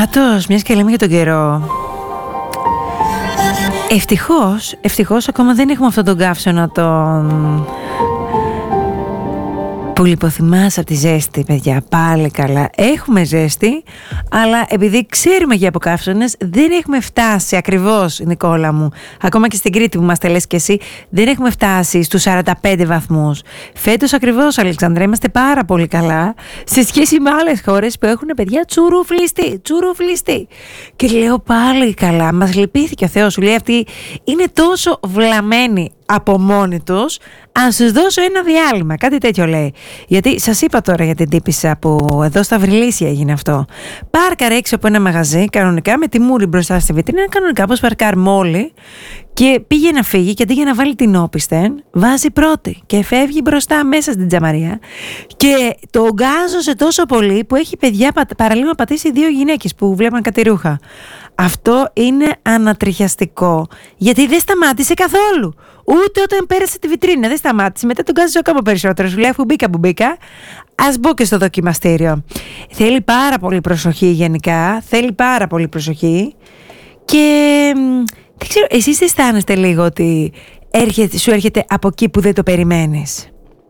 Πάντως, μιας και λέμε για τον καιρό, ευτυχώς ακόμα δεν έχουμε αυτόν τον καύσωνα που λιποθυμάς από τη ζέστη, παιδιά. Πάλι καλά. Έχουμε ζέστη, αλλά επειδή ξέρουμε για αποκαύσωνες, δεν έχουμε φτάσει ακριβώς, Νικόλα μου. Ακόμα και στην Κρήτη που μας λες και εσύ, δεν έχουμε φτάσει στους 45 βαθμούς. Φέτος ακριβώς, Αλεξάνδρα, είμαστε πάρα πολύ καλά σε σχέση με άλλες χώρες που έχουν, παιδιά, τσουρουφλιστή. Και λέω πάλι καλά. Μας λυπήθηκε ο Θεός. Σου λέει αυτοί είναι τόσο βλαμμένοι από μόνοι τους, αν σας δώσω ένα διάλειμμα, κάτι τέτοιο λέει. Γιατί σας είπα τώρα για την τύπισσα που εδώ στα Βρυλίσια έγινε αυτό. Πάρκαρε έξω από ένα μαγαζί, κανονικά με τη μούρη μπροστά στη βιτρίνα, κανονικά όπως παρκάρουμε όλοι, και πήγε να φύγει και αντί για να βάλει την όπισθεν, βάζει πρώτη και φεύγει μπροστά μέσα στην τζαμαρία και το γκάζωσε τόσο πολύ που έχει, παιδιά, παραλίγο να πατήσει 2 γυναίκες που βλέπαν κάτι ρούχα. Αυτό είναι ανατριχιαστικό, γιατί δεν σταμάτησε καθόλου. Ούτε όταν πέρασε τη βιτρίνα δεν σταμάτησε. Μετά τον γκάζωσε ακόμα περισσότερο. Σου λέει αφού μπήκα, ας μπω και στο δοκιμαστήριο. Θέλει πάρα πολύ προσοχή γενικά. Θέλει πάρα πολύ προσοχή. Και δεν ξέρω, εσείς αισθάνεστε λίγο ότι σου έρχεται από εκεί που δεν το περιμένεις?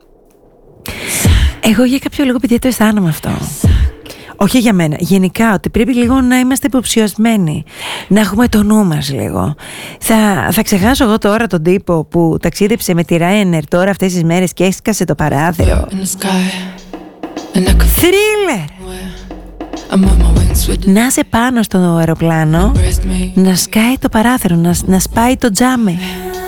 Εγώ για κάποιο λόγο, παιδιά, το αισθάνομαι αυτό. Όχι για μένα, γενικά, ότι πρέπει λίγο να είμαστε υποψιασμένοι, να έχουμε το νου μας λίγο. Θα ξεχάσω εγώ τώρα τον τύπο που ταξίδεψε με τη Ryanair τώρα αυτές τις μέρες και έσκασε το παράθυρο. Θρίλερ! Να είσαι πάνω στο αεροπλάνο, να σκάει το παράθυρο, να σπάει το τζάμι.